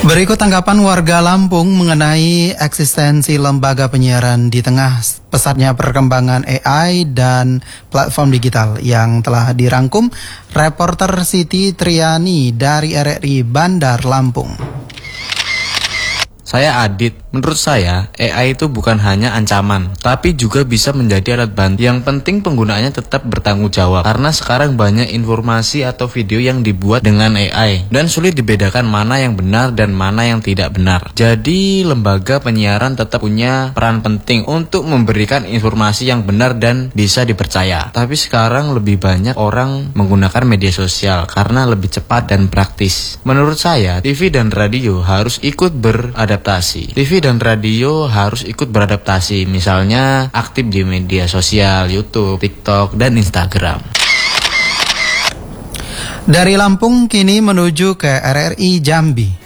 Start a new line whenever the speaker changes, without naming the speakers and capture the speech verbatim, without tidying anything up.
Berikut tanggapan warga Lampung mengenai eksistensi lembaga penyiaran di tengah pesatnya perkembangan A I dan platform digital yang telah dirangkum reporter Siti Triani dari R R I Bandar Lampung.
Saya Adit. Menurut saya, A I itu bukan hanya ancaman, tapi juga bisa menjadi alat bantu. Yang penting penggunaannya tetap bertanggung jawab, karena sekarang banyak informasi atau video yang dibuat dengan A I, dan sulit dibedakan mana yang benar dan mana yang tidak benar. Jadi, lembaga penyiaran tetap punya peran penting untuk memberikan informasi yang benar dan bisa dipercaya. Tapi sekarang lebih banyak orang menggunakan media sosial karena lebih cepat dan praktis. Menurut saya, T V dan radio harus ikut beradaptasi. T V dan radio harus ikut beradaptasi, misalnya aktif di media sosial, YouTube, TikTok, dan Instagram.
Dari Lampung kini menuju ke R R I Jambi.